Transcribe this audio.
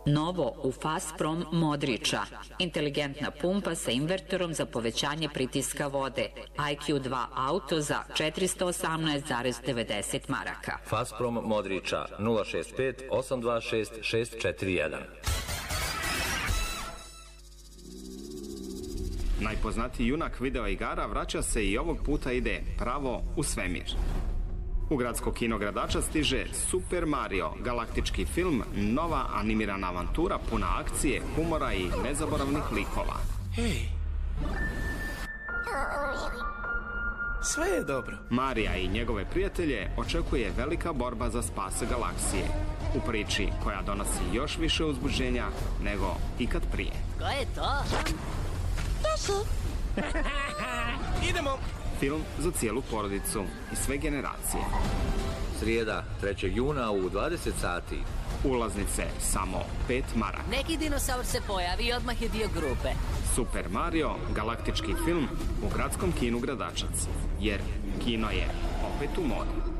Novo u Fasprom Modrića. Inteligentna pumpa sa inverterom za povećanje pritiska vode. IQ2 auto za 418,90 maraka. Fasprom Modrića 065 826 641. Najpoznatiji junak videoigara vraća se i ovog puta ide pravo u svemir. U gradsko kino Gradačac stiže Super Mario, galaktički film, nova animirana avantura puna akcije, humora i nezaboravnih likova. Hej! Sve je dobro. Marija i njegove prijatelje očekuje velika borba za spas galaksije. U priči koja donosi još više uzbuđenja nego ikad prije. Ko je to? To su. Idemo! Film za cijelu porodicu i sve generacije. Srijeda, 3. juna u 20 sati. Ulaznice samo 5 maraka. Neki dinosaur se pojavi i odmah je dio grupe. Super Mario, galaktički film u gradskom kinu Gradačac. Jer kino je opet u modi.